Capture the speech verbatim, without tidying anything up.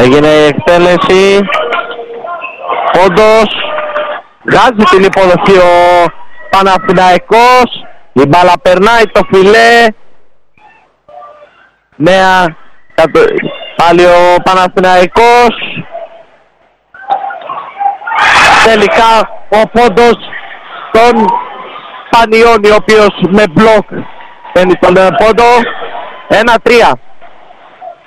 Έγινε η εκτέλεση. Πόντος. Βγάζει την υποδοχή ο Παναθηναϊκός. Η μπάλα περνάει το φιλέ. Νέα. Πάλι ο Παναθηναϊκός. Τελικά ο πόντος των Πανιώνη, ο οποίος με μπλοκ παίρνει τον πόντο. ένα τρία.